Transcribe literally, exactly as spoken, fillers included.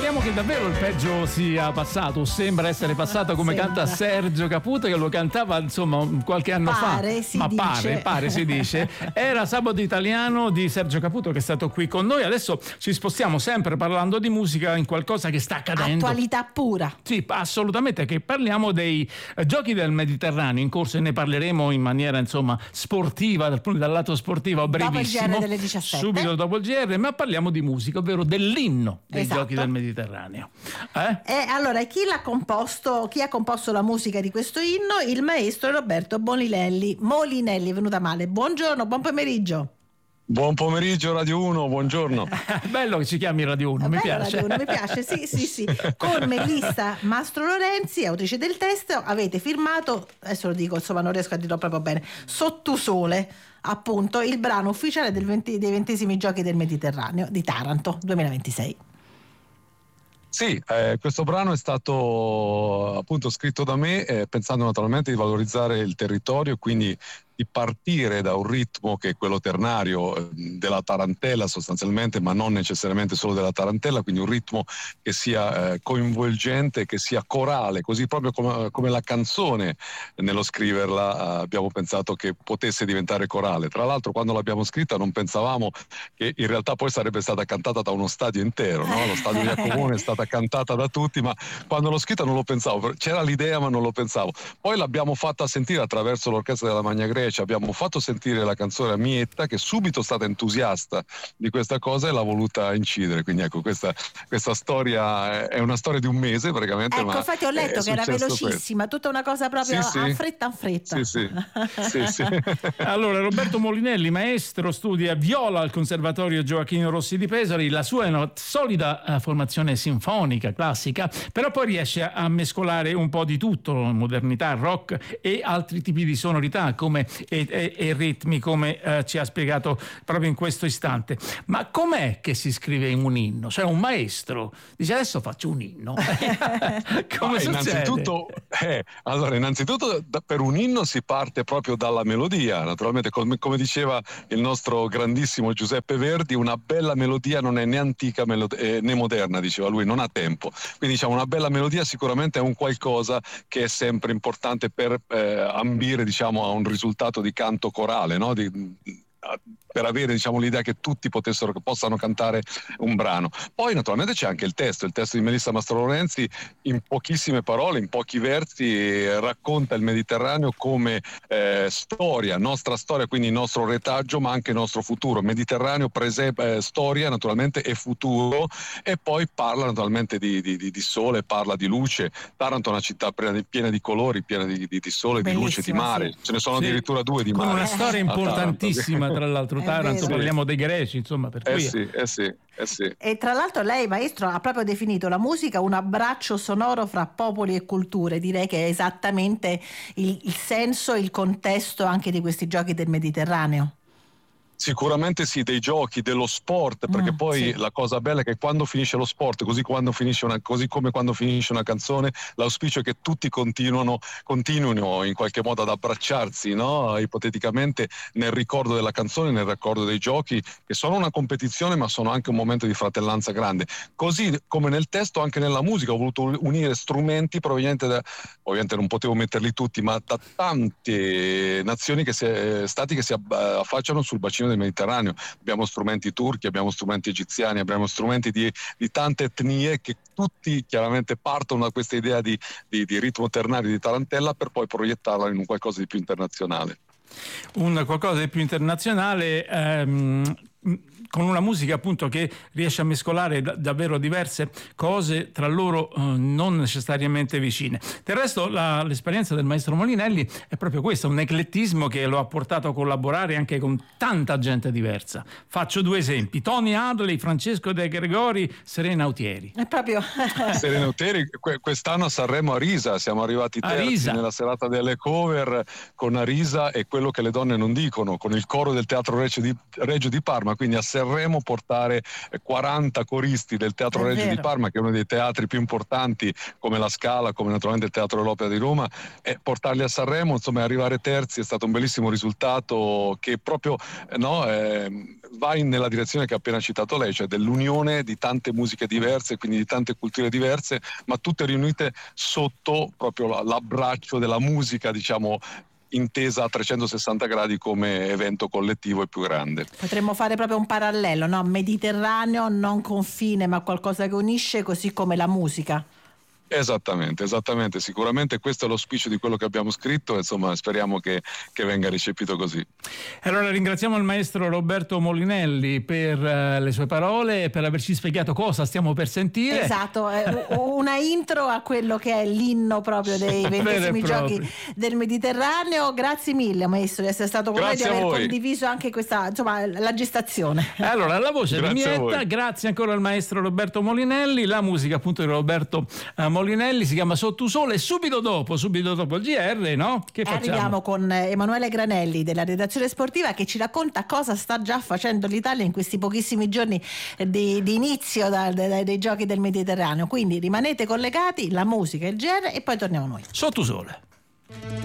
speriamo che davvero il peggio sia passato, o sembra essere passato, come sembra. canta Sergio Caputo, che lo cantava insomma qualche anno pare, fa. si Ma dice. pare, pare si dice. Era Sabato Italiano di Sergio Caputo, che è stato qui con noi. Adesso ci spostiamo, sempre parlando di musica, in qualcosa che sta accadendo. Attualità pura. Sì, assolutamente, che parliamo dei eh, giochi del Mediterraneo in corso, e ne parleremo in maniera insomma sportiva, dal, dal lato sportivo, a brevissimo. Dopo il G R delle diciassette. Subito dopo il G R, ma parliamo di musica, ovvero dell'inno dei Esatto. giochi del Mediterraneo. Eh? E allora, chi l'ha composto, chi ha composto la musica di questo inno? Il maestro Roberto Molinelli. Molinelli, è venuta male. Buongiorno, buon pomeriggio. Buon pomeriggio Radio uno, buongiorno. Bello che ci chiami Radio uno, mi Bella piace. Radio uno, mi piace, sì, sì, sì. Con Melissa Mastro Lorenzi, autrice del testo, avete firmato, adesso lo dico, insomma non riesco a dirlo proprio bene, Sottusole, appunto, il brano ufficiale del venti, dei ventesimi Giochi del Mediterraneo di Taranto duemilaventisei. Sì, eh, questo brano è stato appunto scritto da me eh, pensando naturalmente di valorizzare il territorio, quindi di partire da un ritmo che è quello ternario eh, della tarantella sostanzialmente, ma non necessariamente solo della tarantella, quindi un ritmo che sia eh, coinvolgente, che sia corale, così proprio come, come la canzone nello scriverla eh, abbiamo pensato che potesse diventare corale. Tra l'altro quando l'abbiamo scritta non pensavamo che in realtà poi sarebbe stata cantata da uno stadio intero, no? Lo stadio di Jacomone è stata cantata da tutti, ma quando l'ho scritta non lo pensavo, c'era l'idea ma non lo pensavo. Poi l'abbiamo fatta sentire attraverso l'orchestra della Magna Grecia, abbiamo fatto sentire la canzone a Mietta, che subito è stata entusiasta di questa cosa e l'ha voluta incidere. Quindi ecco, questa, questa storia è una storia di un mese praticamente. Ecco, ma infatti ho letto che era velocissima, questo. Tutta una cosa proprio sì, a sì. fretta a fretta. Sì, sì. sì, sì. Allora, Roberto Molinelli, maestro, studia viola al Conservatorio Gioacchino Rossi di Pesaro. La sua è una solida uh, formazione sinfonica, classica, però poi riesce a, a mescolare un po' di tutto, modernità, rock e altri tipi di sonorità come e, e, e ritmi, come uh, ci ha spiegato proprio in questo istante. Ma com'è che si scrive in un inno? Cioè un maestro dice adesso faccio un inno. Come succede? Innanzitutto, eh, allora, innanzitutto da, per un inno si parte proprio dalla melodia, naturalmente come, come diceva il nostro grandissimo Giuseppe Verdi, una bella melodia non è né antica melod- eh, né moderna, diceva lui, non ha tempo. Quindi diciamo una bella melodia sicuramente è un qualcosa che è sempre importante per eh, ambire diciamo a un risultato di canto corale, no? Di, per avere diciamo l'idea che tutti potessero che possano cantare un brano. Poi naturalmente c'è anche il testo, il testo di Melissa Mastro Lorenzi in pochissime parole, in pochi versi eh, racconta il Mediterraneo come eh, storia, nostra storia, quindi il nostro retaggio ma anche il nostro futuro. Mediterraneo, prese- eh, storia naturalmente e futuro, e poi parla naturalmente di, di, di, di sole, parla di luce. Taranto è una città piena di, piena di colori, piena di, di, di sole, bellissima, di luce, di mare, sì. Ce ne sono Sì, addirittura due di con mare. una storia importantissima, tra l'altro. È Taranto, vero. parliamo dei greci, insomma, per Eh cui sì, eh sì, eh sì. E tra l'altro lei, maestro, ha proprio definito la musica un abbraccio sonoro fra popoli e culture. Direi che è esattamente il, il senso, il contesto anche di questi giochi del Mediterraneo. Sicuramente sì, dei giochi, dello sport, perché Mm, poi sì. la cosa bella è che quando finisce lo sport, così, quando finisce una, così come quando finisce una canzone, l'auspicio è che tutti continuano, continuino in qualche modo ad abbracciarsi, no? Ipoteticamente nel ricordo della canzone, nel ricordo dei giochi, che sono una competizione ma sono anche un momento di fratellanza grande. Così come nel testo, anche nella musica ho voluto unire strumenti provenienti da, ovviamente non potevo metterli tutti, ma da tante nazioni, che si, stati che si affacciano sul bacino del Mediterraneo. Abbiamo strumenti turchi, abbiamo strumenti egiziani, abbiamo strumenti di, di tante etnie, che tutti chiaramente partono da questa idea di, di, di ritmo ternario, di tarantella, per poi proiettarla in un qualcosa di più internazionale. un qualcosa di più internazionale, ehm, con una musica appunto che riesce a mescolare da- davvero diverse cose tra loro, eh, non necessariamente vicine. Del resto la, l'esperienza del maestro Molinelli è proprio questa, un eclettismo che lo ha portato a collaborare anche con tanta gente diversa. Faccio due esempi: Tony Hadley, Francesco De Gregori, Serena Autieri. È proprio Serena Autieri, que- quest'anno a Sanremo a Risa, siamo arrivati terzi Arisa. nella serata delle cover con Arisa e Quello che le donne non dicono, con il coro del Teatro Regio di, Reggio di Parma, quindi a Sanremo portare quaranta coristi del Teatro È Regio vero. di Parma, che è uno dei teatri più importanti come la Scala, come naturalmente il Teatro dell'Opera di Roma, e portarli a Sanremo, insomma, arrivare terzi è stato un bellissimo risultato che proprio eh, no, eh, va in, nella direzione che ha appena citato lei, cioè dell'unione di tante musiche diverse, quindi di tante culture diverse, ma tutte riunite sotto proprio l'abbraccio della musica, diciamo, intesa a trecentosessanta gradi come evento collettivo e più grande. Potremmo fare proprio un parallelo, no? Mediterraneo, non confine, ma qualcosa che unisce, così come la musica. Esattamente, esattamente, sicuramente questo è l'auspicio di quello che abbiamo scritto, insomma speriamo che, che venga recepito così. Allora ringraziamo il maestro Roberto Molinelli per uh, le sue parole e per averci spiegato cosa stiamo per sentire. Esatto, è una intro a quello che è l'inno proprio dei ventesimi giochi del Mediterraneo. Grazie mille maestro di essere stato con noi, di aver condiviso anche questa, insomma, la gestazione. Allora, la voce di Mietta, grazie ancora al maestro Roberto Molinelli, la musica appunto di Roberto uh, Molinelli si chiama Sottusole, e subito dopo, subito dopo il G R, no? Che facciamo? Arriviamo con Emanuele Granelli della redazione sportiva, che ci racconta cosa sta già facendo l'Italia in questi pochissimi giorni di, di inizio da, da, dei giochi del Mediterraneo. Quindi rimanete collegati, la musica, il G R, e poi torniamo noi. Sottusole.